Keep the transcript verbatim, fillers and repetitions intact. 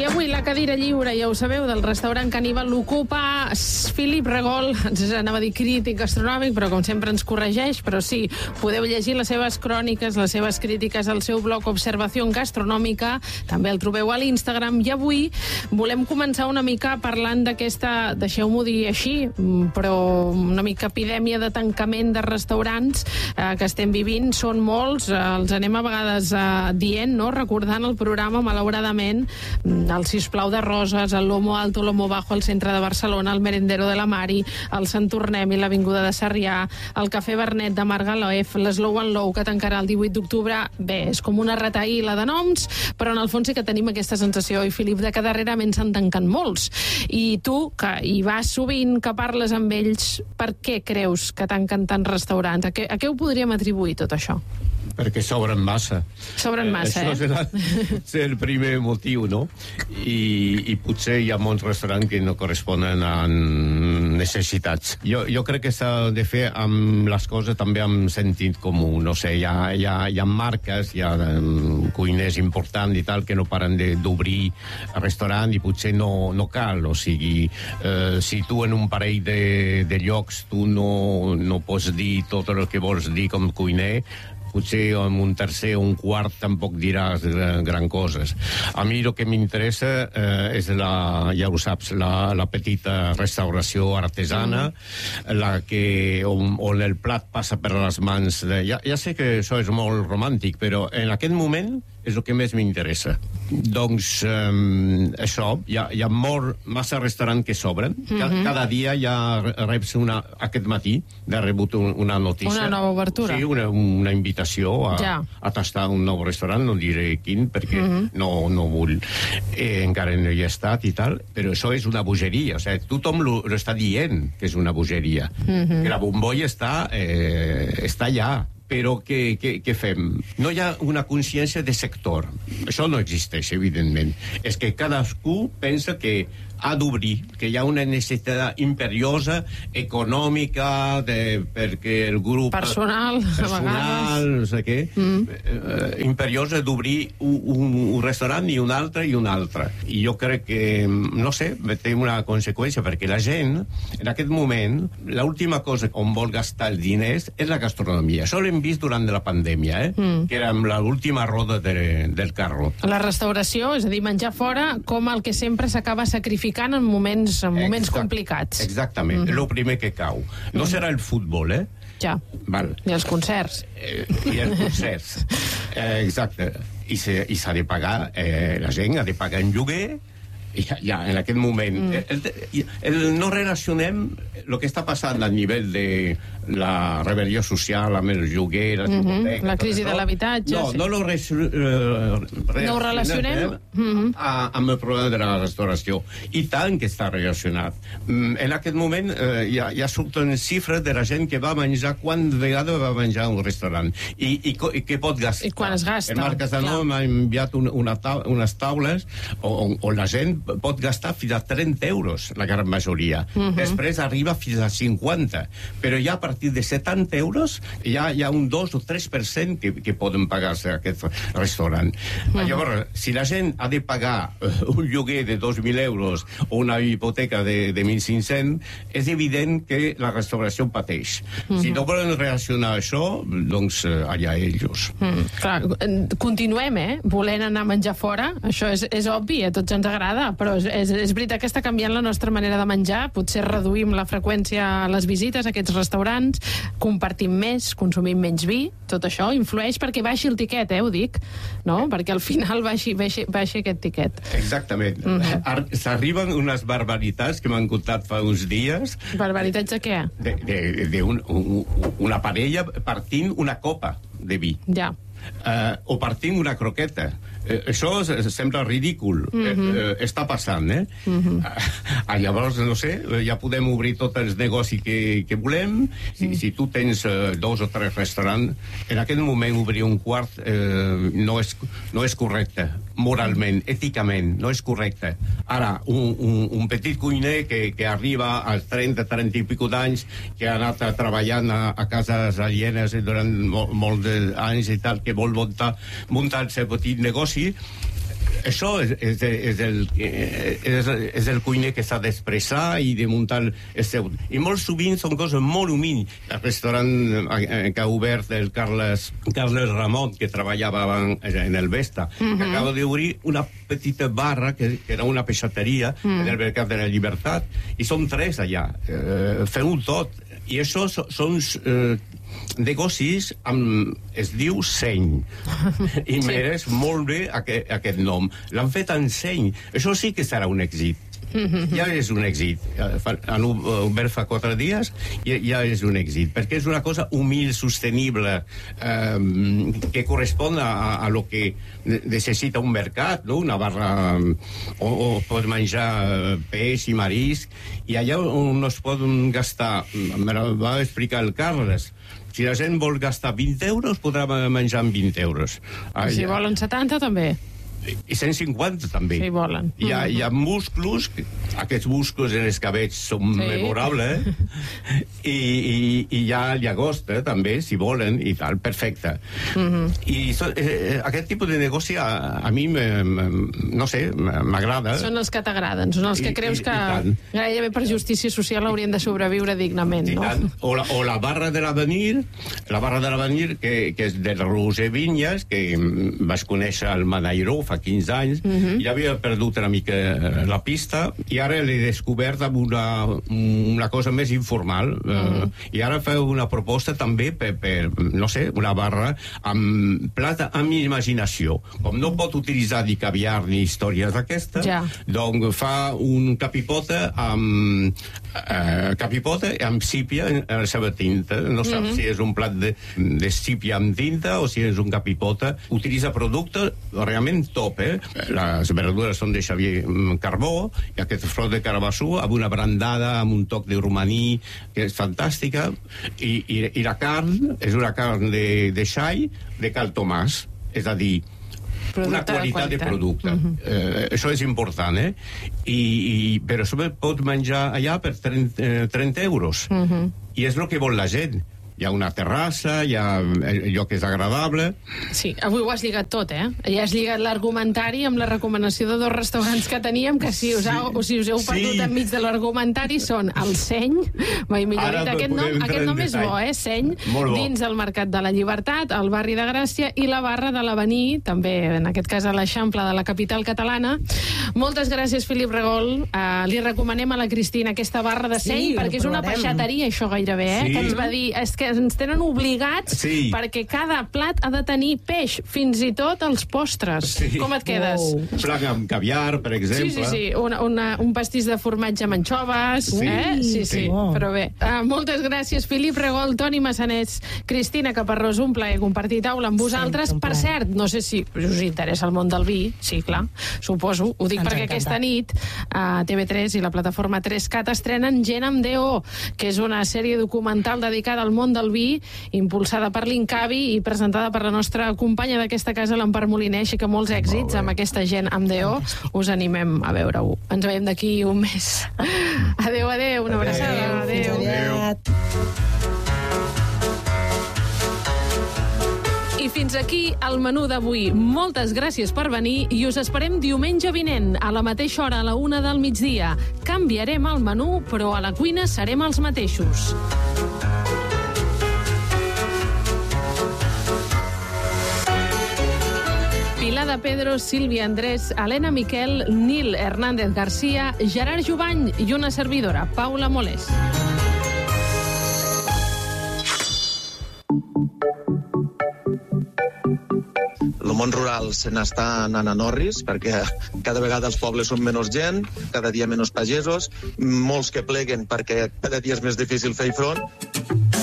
avui la cadira lliure, ja ho sabeu, del restaurant Caníbal l'ocupa Filip Regol, ens anava a dir crític gastronòmic, però com sempre ens corregeix, però sí, podeu llegir les seves cròniques, les seves crítiques al seu blog Observació Gastronòmica, també el trobeu a l'Instagram, i avui volem començar una mica parlant d'aquesta, deixeu-m'ho dir així, però una mica epidèmia de tancament de restaurants eh, que estem vivint. Són molts, eh, els anem a vegades eh, dient, no? Recordant el programa, malauradament, el Sisplau de Roses, el Lomo Alto, Lomo Bajo al centre de Barcelona, el Merendero de la Mari, el Sant Tornem i l'Avinguda de Sarrià, el Cafè Bernet de Margalef, l'Slow and Low, que tancarà el divuit d'octubre. Bé, és com una retaïla de noms, però en el fons sí que tenim aquesta sensació, i Filip, de que darrerament s'han tancat molts. I tu, que hi vas sovint, que parles amb ells, per què creus que tanquen tants restaurants? A què, a què ho podríem atribuir, tot això? Perquè s'obren massa. S'obren massa, eh? Això serà, serà el primer motiu, no? I, i potser hi ha molts restaurants que no corresponen a necessitats. Jo, jo crec que s'ha de fer amb les coses també amb sentit comú. No sé, hi ha, hi ha, hi ha marques, hi ha um, cuiners importants i tal que no paren d'obrir restaurant i potser no, no cal. O sigui, eh, si tu en un parell de, de llocs tu no, no pots dir tot el que vols dir com cuiner, potser amb un tercer o un quart tampoc diràs gran coses. A mi el que m'interessa eh, és la, ja ho saps, la, la petita restauració artesana, mm. la que, on, on el plat passa per les mans de... Ja, ja sé que això és molt romàntic, però en aquest moment és el que més m'interessa. Doncs eh, això, hi ha, hi ha molt, massa restaurants que s'obren. Mm-hmm. Cada, cada dia ja reps una... Aquest matí he rebut una notícia. Una nova obertura. Sí, una, una invitació a, ja. a tastar un nou restaurant, no diré quin, perquè mm-hmm. no, no vull. Eh, encara no hi he estat i tal, però això és una bogeria. O sigui, tothom lo, lo està dient que és una bogeria. Mm-hmm. Que la bombolla està, eh, està allà. Però què, què, què fem? No hi ha una consciència de sector. Això no existeix, evidentment. És que cadascú pensa que ha d'obrir, que hi ha una necessitat imperiosa, econòmica, de, perquè el grup... Personal, personal, no sé què, mm. eh, imperiosa d'obrir un, un, un restaurant i un altre i un altre. I jo crec que, no sé, té una conseqüència, perquè la gent, en aquest moment, l'última cosa on vol gastar els diners és la gastronomia. Això l'hem vist durant la pandèmia, eh? mm. que era amb l'última roda de, del carro. La restauració, és a dir, menjar fora, com el que sempre s'acaba sacrificant en moments, en moments Exact, complicats. Exactament, mm-hmm. el primer que cau. No mm. serà el futbol, eh? Ja, Val. i els concerts. Eh, I els concerts, eh, exacte. I s'ha de pagar, eh, la gent ha de pagar en lloguer, ja, ja en aquest moment. Mm. El, el, no relacionem el que està passant a nivell de la rebel·lió social amb el lloguer, les mm-hmm. hipoteques... La crisi de l'habitatge... No, sí. no lo res, eh, no ho relacionem mm-hmm. a, amb el problema de la restauració. I tant que està relacionat. Mm, en aquest moment eh, ja, ja surten xifres de la gent que va menjar, quan vegada va menjar a un restaurant. I, i, i què pot gastar. I quan es gasta. El Marc Casanova m'ha enviat un, una ta unes taules on, on la gent pot gastar fins a trenta euros, la gran majoria. Mm-hmm. Després arriba fins a cinquanta. Però ja a partir de setanta euros hi ha, hi ha un dos o tres per cent que, que poden pagar-se aquest restaurant. Mm-hmm. Llavors, si la gent ha de pagar uh, un lloguer de dos mil euros o una hipoteca de, de mil cinc-cents, és evident que la restauració pateix. Mm-hmm. Si no volen reaccionar a això, doncs uh, allà ells. Mm, clar, continuem, eh? Volent anar a menjar fora, això és, és obvi, a tots ens agrada, però és, és, és veritat que està canviant la nostra manera de menjar, potser reduïm la freqüència a les visites a aquests restaurants, compartim més, consumim menys vi, tot això influeix perquè baixi el tiquet, eh, ho dic, no? Perquè al final baixi, baixi, baixi aquest tiquet. Exactament. Mm-hmm. S'arriben unes barbaritats que m'han contat fa uns dies. Barbaritats de què? De, de, de un, un, una parella partint una copa de vi. Ja. Uh, o partint una croqueta. Eh, això sembla ridícul. Mm-hmm. eh, eh, està passant, eh? Mm-hmm. Uh, llavors, no sé, ja podem obrir tots els negocis que, que volem. Si, mm. si tu tens uh, dos o tres restaurants, en aquest moment obrir un quart eh, no, és, no és correcte. Moralment, èticament, no és correcte. Ara, un, un, un petit cuiner que, que arriba als trenta, trenta i pico d'anys, que ha anat treballant a, a cases alienes durant molt, molt d'anys i tal, que vol muntar, muntar el seu petit negoci, Això és, és, és, el, és, és el cuiner que s'ha d'expressar i de muntar el seu... I molt sovint són coses molt humils. El restaurant que ha obert el Carles, Carles Ramon, que treballava en el Vesta, uh-huh. que acaba d'obrir una petita barra que, que era una peixateria uh-huh. en el Mercat de la Llibertat, i són tres allà. Eh, feu tot. I això són... Eh, negocis amb, es diu Seny i sí. mereix molt bé aquest, aquest nom. L'han fet en Seny. Això sí que serà un èxit. Mm-hmm. Ja és un èxit. Han obert fa quatre dies i ja és un èxit, perquè és una cosa humil, sostenible, eh, que correspon a, a lo que necessita un mercat, no? Una barra o, o pots menjar peix i marisc, i allà on no es poden gastar, me va explicar el Carles, si la gent vol gastar vint euros, podrà menjar amb vint euros. Ah, si ja. volen setanta, també. I cent cinquanta, també. Si volen. Hi ha, hi ha musclos, aquests musclos en els cabells són sí. memorables, i, i, i hi ha llagosta, també, si volen, i tal, perfecte. Mm-hmm. I so, eh, aquest tipus de negoci a, a mi, me, me, no sé, m'agrada. Són els que t'agraden, són els que I, creus i, que i gairebé per justícia social haurien de sobreviure dignament, I no? Tant. O la, o la barra de l'Avenir, la barra de l'Avenir, que, que és del Roger Vinyes, que vas conèixer al Manairó fa quinze anys, uh-huh. i havia perdut una mica la pista, i ara l'he descobert amb una, una cosa més informal, uh-huh. uh, i ara feu una proposta també per, per, no sé, una barra amb plata amb imaginació. Com no pot utilitzar ni caviar ni històries d'aquestes, ja. doncs fa un capipota amb uh, capipota amb sípia en la seva tinta. No saps uh-huh. si és un plat de, de sípia amb tinta o si és un capipota. Utilitza productes realment top. Eh? Les verdures són de Xavier Carbó, i aquesta flor de carabassó amb una brandada, amb un toc de romaní que és fantàstica, i, i, i la carn és una carn de, de xai de Cal Tomàs, és a dir, producte una qualitat de, de producte. Uh-huh. Eh, això és important, eh? I, i, però això pot menjar allà per trenta euros. Uh-huh. I és el que vol la gent. Hi ha una terrassa, hi ha el lloc és agradable. Sí, avui ho has lligat tot, eh? Ja has lligat l'argumentari amb la recomanació de dos restaurants que teníem, que si us, ha, o si us heu perdut sí. enmig de l'argumentari són el Seny, mai millor dit, aquest nom, aquest nom és bo, eh? Seny, dins del Mercat de la Llibertat, al barri de Gràcia, i la barra de l'Avenir, també, en aquest cas a l'Eixample de la capital catalana. Moltes gràcies, Felip Regol. Uh, li recomanem a la Cristina aquesta barra de Seny, sí, perquè és una peixateria, això gairebé, eh? Sí. Que ens va dir, és que ens tenen obligats sí. perquè cada plat ha de tenir peix, fins i tot els postres. Sí. Com et quedes? Wow. Plat amb caviar, per exemple. Sí, sí, sí. Una, una, un pastís de formatge amb anxoves. Sí, eh? sí, sí. sí. Oh. Però bé, uh, moltes gràcies, Felip Regol, Toni Massanets, Cristina Caparrós, un plaer compartir taula amb vosaltres. Sí, per cert, no sé si us interessa el món del vi, sí, clar, suposo. Ho dic ens perquè encanta. Aquesta nit a T V tres i la plataforma tres cat estrenen Gent amb D O, que és una sèrie documental dedicada al món del vi, impulsada per l'Incavi i presentada per la nostra companya d'aquesta casa, l'Empar Moliner, així que molts èxits amb aquesta Gent amb D O. Us animem a veure-ho. Ens veiem d'aquí un mes. Adéu, adéu, una abraçada. Adéu. Adéu. I fins aquí el menú d'avui. Moltes gràcies per venir i us esperem diumenge vinent, a la mateixa hora, a la una del migdia. Canviarem el menú, però a la cuina serem els mateixos. Pilar de Pedro, Sílvia Andrés, Helena Miquel, Nil Hernández García, Gerard Jubany i una servidora, Paula Molés. El món rural se n'està anant a Norris perquè cada vegada els pobles són menys gent, cada dia menys pagesos, molts que pleguen perquè cada dia és més difícil fer-hi front.